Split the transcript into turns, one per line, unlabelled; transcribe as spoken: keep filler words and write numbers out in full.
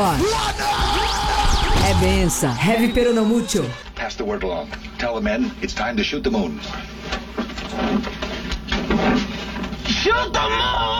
É benção. Heavy pero no mucho.
Pass the word along. Tell the men it's time to shoot the moon.
Shoot the moon!